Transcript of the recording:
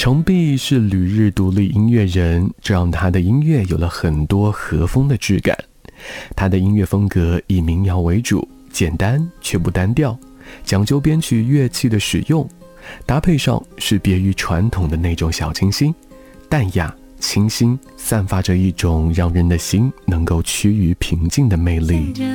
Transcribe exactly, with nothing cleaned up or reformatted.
程璧是旅日独立音乐人，这让他的音乐有了很多和风的质感。他的音乐风格以民谣为主，简单却不单调，讲究编曲乐器的使用，搭配上是别于传统的那种小清新，淡雅清新，散发着一种让人的心能够趋于平静的魅力。